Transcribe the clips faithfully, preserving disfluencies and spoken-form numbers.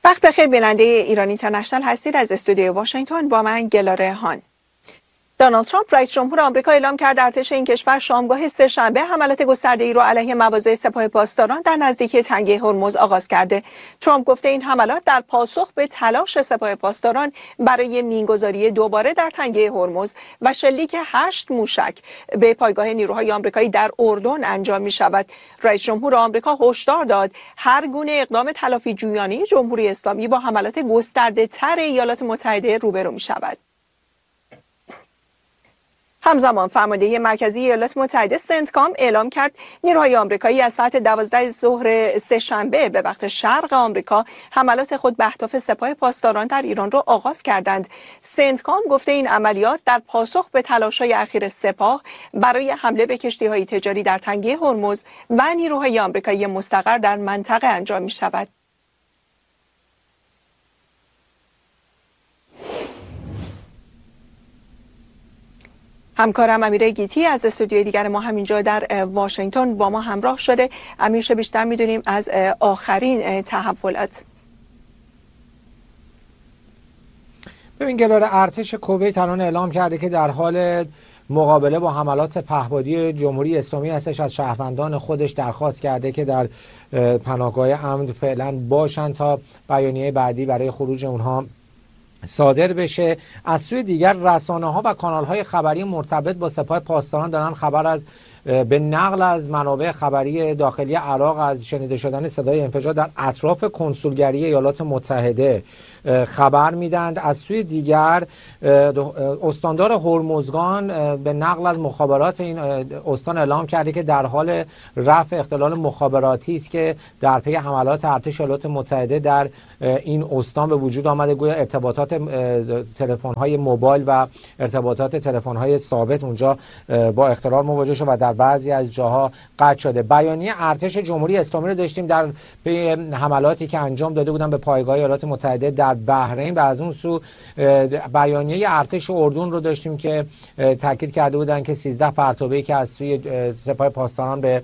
وقت بخیر بیننده ایران اینترنشنال هستید. از استودیو واشنگتن با من گلاره هان. دونالد ترامپ رئیس جمهور آمریکا اعلام کرد ارتش این کشور شامگاه سه‌شنبه حملات گسترده‌ای را علیه مواضع سپاه پاسداران در نزدیکی تنگه هرمز آغاز کرده. ترامپ گفته این حملات در پاسخ به تلاش سپاه پاسداران برای مینگذاری دوباره در تنگه هرمز و شلیک هشت موشک به پایگاه نیروهای آمریکایی در اردن انجام می شود. رئیس جمهور آمریکا هشدار داد هر گونه اقدام تلافی جویانه جمهوری اسلامی با حملات گسترده‌تر ایالات متحده روبرو می شود. همزمان فرمانده مرکزی ایالات متحده سنتکام اعلام کرد نیروهای آمریکایی از ساعت دوازده ظهر سه‌شنبه به وقت شرق آمریکا حملات خود به اهداف سپاه پاسداران در ایران را آغاز کردند. سنتکام گفته این عملیات در پاسخ به تلاش‌های اخیر سپاه برای حمله به کشتی‌های تجاری در تنگه هرمز و نیروهای آمریکایی مستقر در منطقه انجام می‌شود. همکارم امیر گیتی از استودیوی دیگر ما همینجا در واشنگتن با ما همراه شده. امیر، بیشتر میدونیم از آخرین تحولات. ببین گلاره، ارتش کویت الان اعلام کرده که در حال مقابله با حملات پهپادی جمهوری اسلامی هستش. از شهروندان خودش درخواست کرده که در پناهگاه امن فعلا باشن تا بیانیه بعدی برای خروج اونها صادر بشه. از سوی دیگر رسانه ها و کانال های خبری مرتبط با سپاه پاسداران دارن خبر از به نقل از منابع خبری داخلی عراق از شنیده شدن صدای انفجار در اطراف کنسولگری ایالات متحده خبر میدند. از سوی دیگر استاندار هرمزگان به نقل از مخابرات این استان اعلام کرده که در حال رفع اختلال مخابراتی است که در پی حملات ارتش ایالات متحده در این استان به وجود آمده. گویا ارتباطات تلفن‌های موبایل و ارتباطات تلفن‌های ثابت اونجا با اختلال مواجه شد و در بعضی از جاها قطع شده. بیانیه ارتش جمهوری اسلامی رو داشتیم در پی حملاتی که انجام داده بودن به پایگاه ایالات متحده در بحرین و از اون سو بیانیه ارتش اردن رو داشتیم که تاکید کرده بودن که سیزده پرتابه‌ای که از سوی سپاه پاسداران به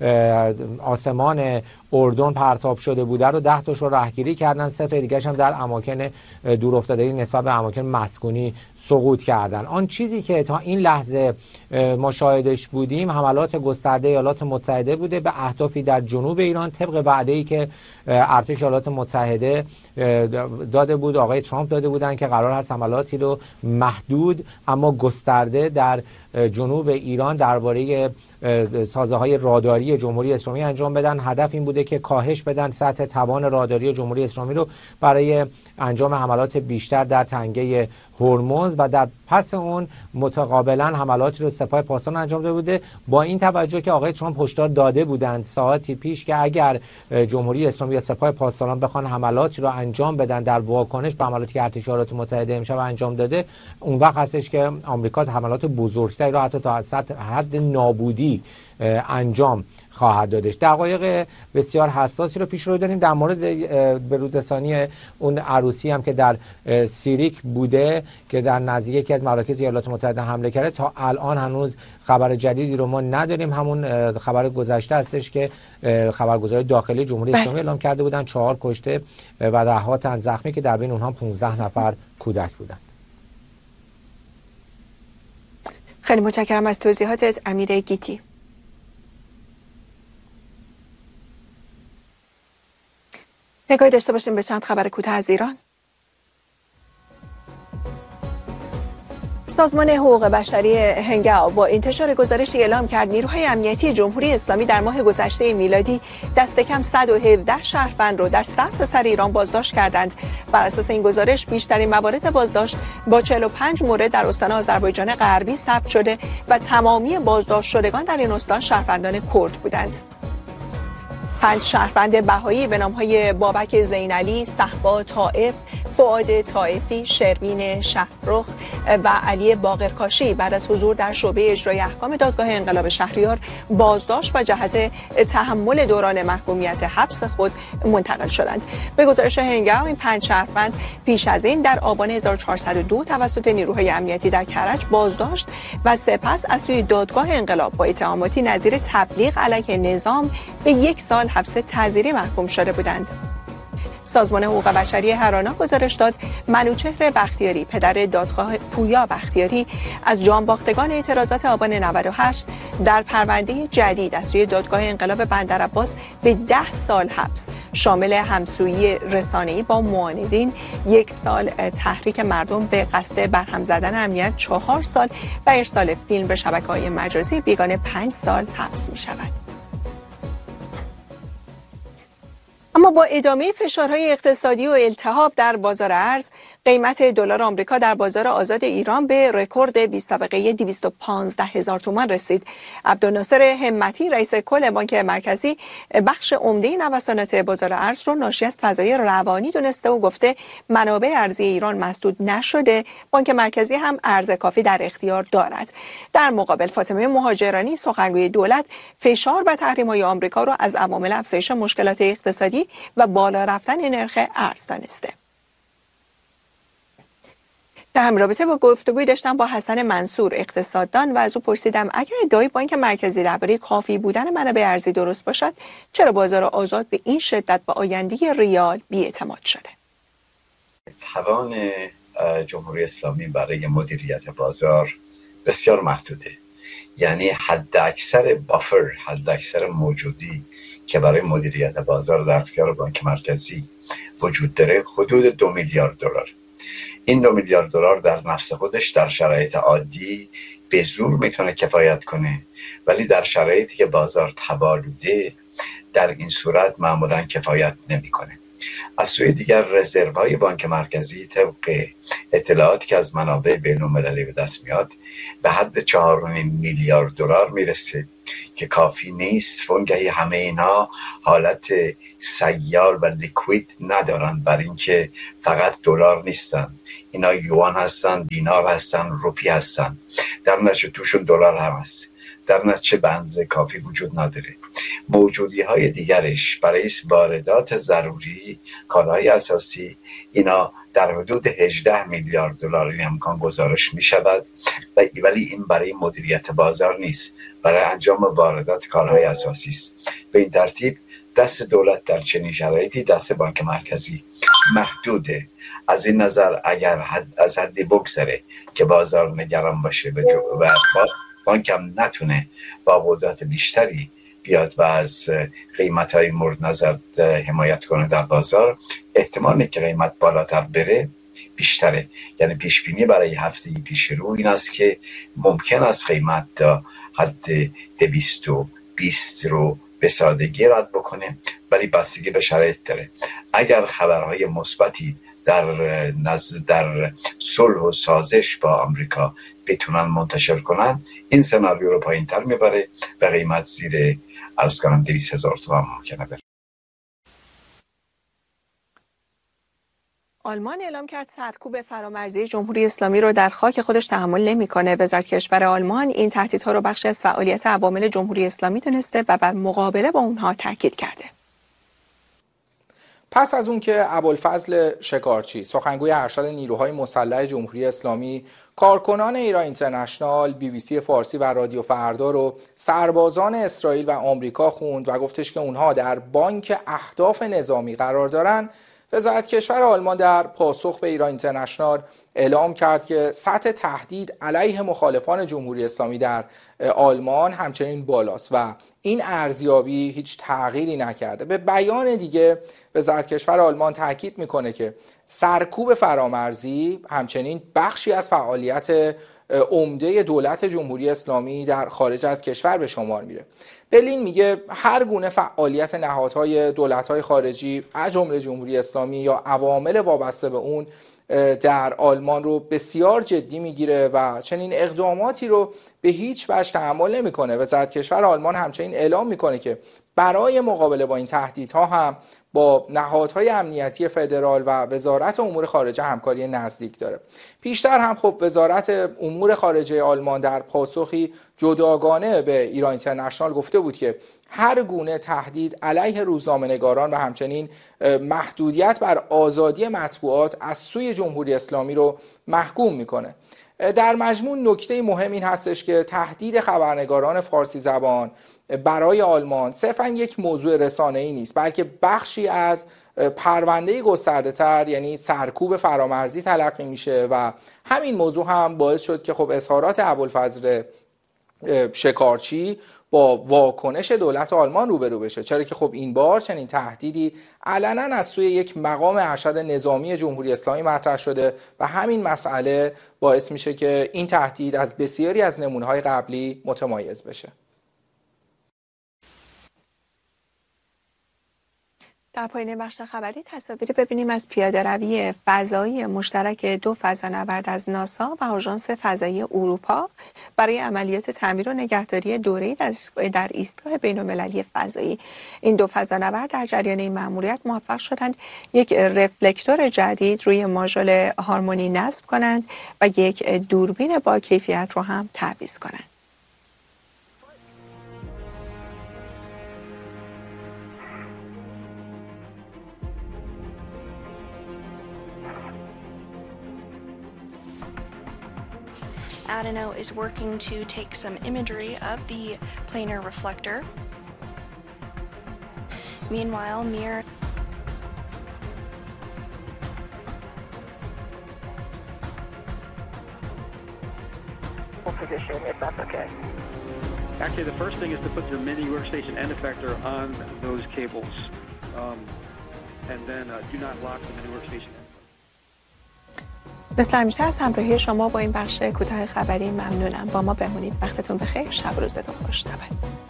آسمان اردن پرتاب شده بوده رو ده تاش رو رهگیری کردن، سه تا دیگه‌اش هم در اماکن دورافتاده‌ای نسبت به اماکن مسکونی سقوط کردن. آن چیزی که تا این لحظه ما شاهدش بودیم حملات گسترده ایالات متحده بوده به اهدافی در جنوب ایران طبق وعده‌ای که ارتش ایالات متحده داده بود، آقای ترامپ داده بودن که قرار هست حملاتی رو محدود اما گسترده در جنوب ایران درباره سازه‌های راداری جمهوری اسلامی انجام بدن. هدف این بوده که کاهش بدن سطح توان راداری جمهوری اسلامی رو برای انجام حملات بیشتر در تنگه هرمز و در پس اون متقابلا حملاتی رو سپاه پاسداران انجام داده بوده، با این توجه که آقای ترامپ هشدار داده بودند ساعتی پیش که اگر جمهوری اسلامی یا سپاه پاسداران بخوان حملاتی رو انجام بدن در واکنش به حملاتی که ارتش ایالات متحده امشب انجام داده، اون وقت هستش که آمریکا حملات بزرگتری رو حتی تا حد نابودی انجام خواهد دادش. دقایق بسیار حساسی رو پیش رو داریم در مورد برودرسانی اون عروسی هم که در سیریک بوده که در نزدیک یکی از مراکز ایالات متحده حمله کرده. تا الان هنوز خبر جدیدی رو ما نداریم. همون خبر گذشته هستش که خبرگزاری داخلی جمهوری اسلامی اعلام کرده بودن چهار کشته و ده ها تن زخمی که در بین اونها پانزده نفر کودک بودن. خیلی متشکرم از توضیحاتت امیر گیتی. نگاهی داشته باشیم به چند خبر کوتاه از ایران. سازمان حقوق بشری هنگاو با انتشار گزارشی اعلام کرد نیروهای امنیتی جمهوری اسلامی در ماه گذشته میلادی دست کم صد و هفده شهروند را در سرتاسر ایران بازداشت کردند. بر اساس این گزارش بیشترین موارد بازداشت با چهل و پنج مورد در استان آذربایجان غربی ثبت شده و تمامی بازداشت شدگان در این استان شهروندان کرد بودند. پنج شهروند بهایی به نام‌های بابک زینعلی، صهبا طائف، فؤاد طائفی، شروین شهرخ و علی باقرکاشی بعد از حضور در شعبه اجرای احکام دادگاه انقلاب شهریار بازداشت و جهت تحمل دوران محکومیت حبس خود منتقل شدند. به گزارش هنگاو این پنج شهروند پیش از این در آبان هزار و چهارصد و دو توسط نیروهای امنیتی در کرج بازداشت و سپس از سوی دادگاه انقلاب با اتهاماتی نظیر تبلیغ علیه نظام به یک سال حبس تعزیری محکوم شده بودند. سازمان حقوق بشری هرانا گزارش داد منوچهر بختیاری پدر دادخواه پویا بختیاری از جانباختگان اعتراضات آبان نود و هشت در پرونده جدید از سوی دادگاه انقلاب بندرعباس به ده سال حبس شامل همسویی رسانه‌ای با معاندین، یک سال تحریک مردم به قصد برهم زدن امنیت چهار سال و ارسال فیلم به شبکه‌های مجازی بیگانه پنج سال حبس می‌شود. اما با ادامه فشارهای اقتصادی و التهاب در بازار ارز، قیمت دلار آمریکا در بازار آزاد ایران به رکورد بی سابقه دویست و پانزده هزار تومان رسید. عبدالناصر همتی رئیس کل بانک مرکزی بخش عمده نوسانات بازار ارز رو ناشی از فضای روانی دونسته و گفته منابع ارزی ایران مسدود نشده، بانک مرکزی هم ارز کافی در اختیار دارد. در مقابل فاطمه مهاجرانی سخنگوی دولت فشار و تحریم‌های آمریکا رو از عوامل افزایش مشکلات اقتصادی و بالا رفتن نرخ ارز دانسته. در همین رابطه با گفتگوی داشتم با حسن منصور اقتصاددان و از او پرسیدم اگر ادعای بانک مرکزی درباره کافی بودن منابع ارزی درست باشد، چرا بازار آزاد به این شدت به آینده ریال بی‌اعتماد شده؟ توان جمهوری اسلامی برای مدیریت بازار بسیار محدوده. یعنی حد اکثر بافر، حد اکثر موجودی که برای مدیریت بازار در اختیار بانک مرکزی وجود داره حدود دو میلیارد دلار. این دو میلیارد دلار در نفس خودش در شرایط عادی به زور میتونه کفایت کنه، ولی در شرایطی که بازار تبالوده در این صورت معمولا کفایت نمیکنه. از سوی دیگر رزروهای بانک مرکزی طبق اطلاعاتی که از منابع بین‌المللی به دست میاد به حد چهار و نیم میلیارد دلار میرسه که کافی نیست. وانگهی همه اینا حالت سیال و لیکوید ندارن، بر اینکه فقط دلار نیستن، اینا یوان هستن، دینار هستن، روپی هستن، در نتیجه توشون دلار هم هست، در نتیجه بنز کافی وجود نداره. موجودی های دیگرش برای واردات ضروری، کالاهای اساسی، اینا در حدود هجده میلیارد دلار این امکان گزارش می شود، ولی این برای مدیریت بازار نیست، برای انجام واردات کالاهای اساسی است. به این ترتیب دست دولت در چنین شرایطی دست بانک مرکزی محدوده. از این نظر اگر حد از حدی بگذره که بازار نگران باشه و بانک هم نتونه با قدرت بیشتری بیاد و از قیمت‌های مورد نظر حمایت کنه در بازار، احتمالی که قیمت بالاتر بره بیشتره. یعنی پیش بینی برای هفته پیش رو این است که ممکن است قیمت تا حد دویست و بیست رو به سادگی رد بکنه، ولی بستگی به شرایط داره. اگر خبرهای مثبتی در نزد در صلح و سازش با آمریکا بتونن منتشر کنن، این سناریو رو پایین‌تر میبره و قیمت زیر عرض کنم دویست هزار تومان ممکنه بره. آلمان اعلام کرد سرکوب فرامرزی جمهوری اسلامی رو در خاک خودش تحمل نمی‌کنه. وزارت کشور آلمان این تهدیدها رو بخشی از فعالیت عوامل جمهوری اسلامی دونسته و بر مقابله با اونها تاکید کرده. پس از اون که ابوالفضل شکارچی سخنگوی ارشد نیروهای مسلح جمهوری اسلامی کارکنان ایران اینترنشنال، بی بی سی فارسی و رادیو فردا رو سربازان اسرائیل و آمریکا خوند و گفتش که اونها در بانک اهداف نظامی قرار دارن، وزارت کشور آلمان در پاسخ به ایران اینترنشنال اعلام کرد که سطح تهدید علیه مخالفان جمهوری اسلامی در آلمان همچنین بالاست و این ارزیابی هیچ تغییری نکرده. به بیان دیگه وزارت کشور آلمان تاکید میکنه که سرکوب فرامرزی همچنین بخشی از فعالیت عمده دولت جمهوری اسلامی در خارج از کشور به شمار میره. برلین میگه هر گونه فعالیت نهادهای دولت‌های خارجی از جمله جمهوری اسلامی یا عوامل وابسته به اون در آلمان رو بسیار جدی میگیره و چنین اقداماتی رو به هیچ وجه تحمل نمیکنه. وزارت کشور آلمان همچنین اعلام میکنه که برای مقابله با این تهدیدها هم با نهادهای امنیتی فدرال و وزارت امور خارجه همکاری نزدیک داره. پیشتر هم خب وزارت امور خارجه آلمان در پاسخی جداگانه به ایران اینترنشنال گفته بود که هر گونه تهدید علیه روزنامه‌نگاران و همچنین محدودیت بر آزادی مطبوعات از سوی جمهوری اسلامی رو محکوم میکنه. در مجموع نکته مهم این هستش که تهدید خبرنگاران فارسی زبان برای آلمان صرفا یک موضوع رسانه‌ای نیست، بلکه بخشی از پرونده گسترده تر یعنی سرکوب فرامرزی تلقی میشه و همین موضوع هم باعث شد که خب اظهارات ابوالفضل شکارچی با واکنش دولت آلمان روبرو بشه، چرا که خب این بار چنین تهدیدی علنا از سوی یک مقام ارشد نظامی جمهوری اسلامی مطرح شده و همین مسئله باعث میشه که این تهدید از بسیاری از نمونه‌های قبلی متمایز بشه. در پایان بخش خبری تصاویری ببینیم از پیاده‌روی فضایی مشترک دو فضانورد از ناسا و آژانس فضایی اروپا برای عملیات تعمیر و نگهداری دوره‌ای در ایستگاه بین‌المللی فضایی. این دو فضانورد در جریان این مأموریت موفق شدند یک رفلکتور جدید روی ماژول هارمونی نصب کنند و یک دوربین با کیفیت رو هم تعویض کنند. Adeno is working to take some imagery of the planar reflector. Meanwhile, Mir position, if that's okay. Actually, the first thing is to put your mini workstation end effector on those cables, um, and then uh, do not lock the mini workstation. مثل همیشه از همراهی شما با این بخش کوتاه خبری ممنونم. با ما بمونید. وقتتون بخیر. شب و روزتون خوش.